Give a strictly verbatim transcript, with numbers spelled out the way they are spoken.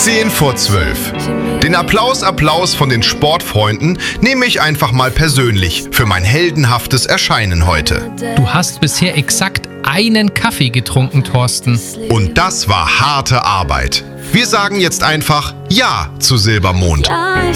zehn vor zwölf. Den Applaus, Applaus von den Sportfreunden nehme ich einfach mal persönlich für mein heldenhaftes Erscheinen heute. Du hast bisher exakt einen Kaffee getrunken, Thorsten. Und das war harte Arbeit. Wir sagen jetzt einfach Ja zu Silbermond. Ja, ich